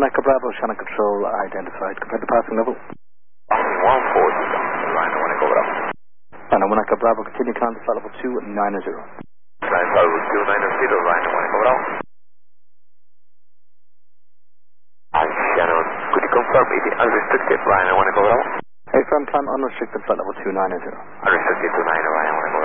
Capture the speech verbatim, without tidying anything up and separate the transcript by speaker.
Speaker 1: one Echo Bravo, Shannon Control identified. Compared to passing level.
Speaker 2: one four zero, Rhino one Echo Bravo.
Speaker 1: Rhino one Echo Bravo, continue climb to flight level two nine zero.
Speaker 2: Flight level two nine zero, Rhino one Echo Bravo. Hi, Shannon. Could you confirm it is unrestricted, Rhino one Echo Bravo?
Speaker 1: Hey, firm climb unrestricted flight level two nine zero.
Speaker 2: Unrestricted two nine zero, Rhino one.